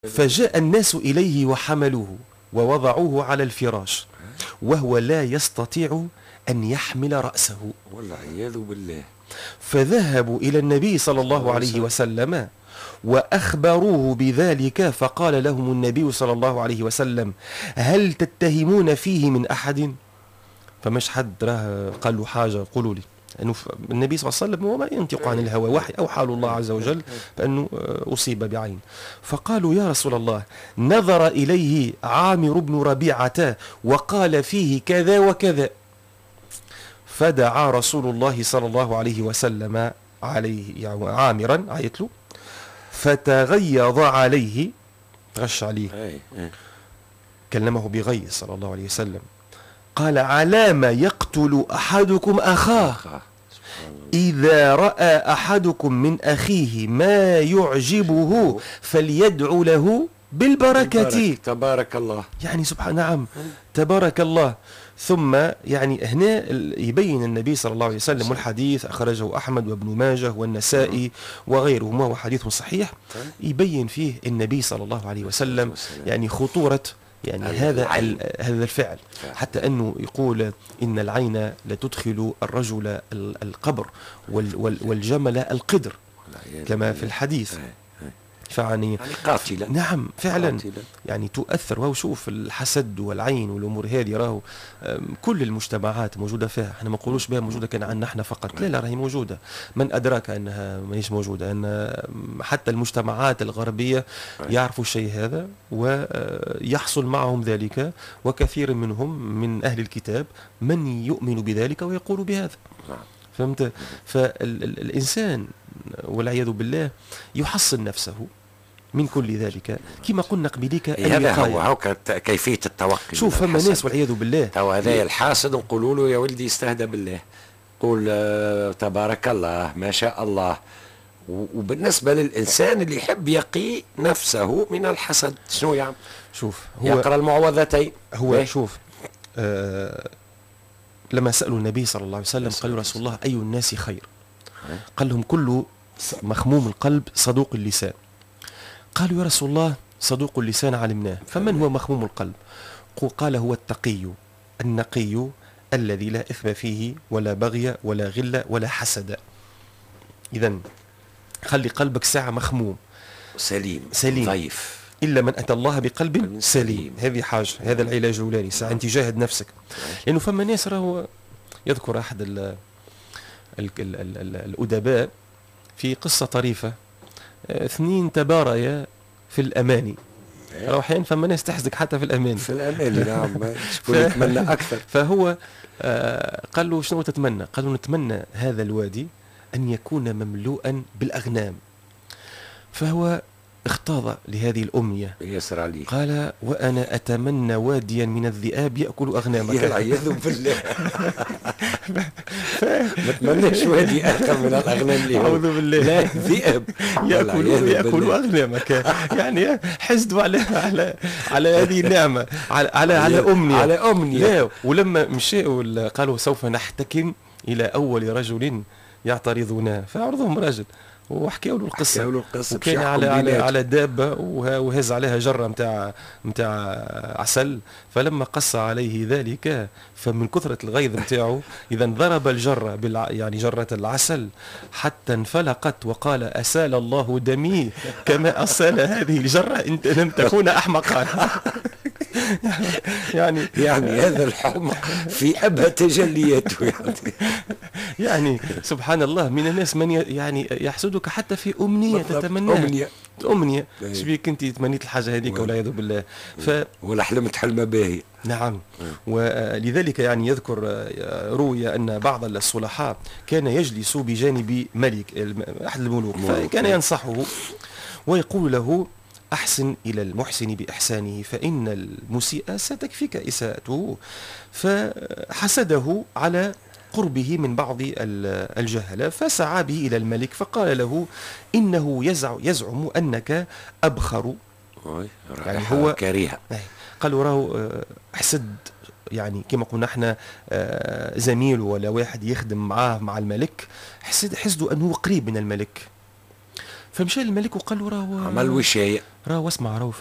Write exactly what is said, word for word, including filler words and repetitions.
فجاء الناس إليه وحملوه ووضعوه على الفراش وهو لا يستطيع أن يحمل رأسه، والعياذ بالله. فذهبوا إلى النبي صلى الله عليه وسلم وأخبروه بذلك، فقال لهم النبي صلى الله عليه وسلم: هل تتهمون فيه من أحد؟ فمش حد راه قال له حاجة قولوا لي. أنه النبي صلى الله عليه وسلم هو ما ينطق عن الهوى، وحي أو حال الله عز وجل فأنه أصيب بعين. فقالوا: يا رسول الله، نظر إليه عامر بن ربيعة وقال فيه كذا وكذا. فدعا رسول الله صلى الله عليه وسلم عليه يعني عامرا، عيط له، فتغيظ عليه، غش عليه، كلمه بغيظ صلى الله عليه وسلم. قال: على ما يقتل أحدكم أخاه إذا رأى أحدكم من أخيه ما يعجبه فليدعو له بالبركة. تبارك الله. يعني سبحان، نعم، تبارك الله. ثم يعني هنا يبين النبي صلى الله عليه وسلم، والحديث أخرجه أحمد وابن ماجه والنسائي وغيرهما وحديث صحيح، يبين فيه النبي صلى الله عليه وسلم يعني خطورة يعني هذا هذا الفعل، حتى أنه يقول إن العين لتدخل الرجل القبر والجمل القدر كما في الحديث. فعني يعني قاتلة. نعم فعلا قاتلة. يعني تؤثر. وهو شوف الحسد والعين والأمور هذه راهو كل المجتمعات موجودة فيها، احنا ما نقولوش بها موجودة كان عندنا احنا فقط، لا لا راهي موجودة. من أدراك أنها ماهيش موجودة؟ أن حتى المجتمعات الغربية يعرفوا الشيء هذا ويحصل معهم ذلك، وكثير منهم من أهل الكتاب من يؤمن بذلك ويقول بهذا. فهمت؟ فالإنسان والعياذ بالله يحصن نفسه من كل ذلك كما قلنا قبليك. هذا هو هو كيفية التوقي. شوف فما ناس والعياذ بالله تو هذا الحاسد نقولوا له: يا ولدي استهدى بالله، قول آه تبارك الله ما شاء الله. وبالنسبة للإنسان اللي يحب يقي نفسه من الحسد شنو يعمل؟ شوف هو يقرأ المعوذتين. هو ايه؟ شوف آه لما سألوا النبي صلى الله عليه وسلم قالوا: رسول الله أي الناس خير؟ قال لهم: كل مخموم القلب صدوق اللسان. قالوا: يا رسول الله صدوق اللسان علمناه، فمن هو مخموم القلب؟ قال: هو التقي النقي الذي لا إثم فيه ولا بغي ولا غل ولا حسد. إذن خلي قلبك ساعة مخموم سليم سليم ضيف، إلا من أتى الله بقلب سليم. هذه حاجة، هذا العلاج الأولاني. ساعة أنت جاهد نفسك، لأنه فما ناس راهو يذكر أحد ال ال ال ال الأدباء في قصة طريفة، اثنين تباريا في الأماني. أحيانا فما ناس تحزك حتى في الأماني في الأماني. نعم. شكون يتمنى أكثر؟ فهو آه قال له: شنو تتمنى؟ قال له: نتمنى هذا الوادي أن يكون مملوءا بالأغنام. فهو اختاض لهذه الأمنية، يسر عليه، قال: وأنا أتمنى واديا من الذئاب يأكل أغنامك. يا عياذ بالله. ما تمناش وادي آخر من الأغنام اللي أعوذ بالله. لا، ذئاب يأكل يأكل أغنامك. يعني حسدوا على على على هذه النعمة، على على على أمنية على أمنية. ولما مشاءوا قالوا: سوف نحتكم إلى أول رجل يعترضنا، فعرضهم رجل وحكيوا له القصه، القصة وكان على على على دابه وهز عليها جره نتاع نتاع عسل. فلما قص عليه ذلك فمن كثره الغيظ نتاعه اذا ضرب الجره بالع يعني جره العسل حتى انفلقت، وقال: اسال الله دمي كما اسال هذه الجره انت لم تكون احمقا. يعني يعني هذا الحمق في أبهى تجلياته. يعني يعني سبحان الله، من الناس من يعني يحسدك حتى في أمنية تتمناها. أمنية أمنية شبيك أنت تمنيت الحاجة هذيك والعياذ بالله. ف ولا حلمت حلمة باهية. نعم. ولذلك يعني يذكر روي أن بعض الصلحاء كان يجلس بجانب ملك أحد الملوك، فكان ينصحه ويقول له: أحسن إلى المحسن بإحسانه فإن المسيء ستكفيك إساءته. فحسده على قربه من بعض الجهلة، فسعى به إلى الملك فقال له: إنه يزعم أنك أبخر. يعني هو كريهة. قالوا: راهو حسد، يعني كما قلنا احنا زميل ولا واحد يخدم معاه مع الملك، حسد حسدوا أنه قريب من الملك. فمشى الملك وقال له راهو عمل وشاية. راهو اسمع راهو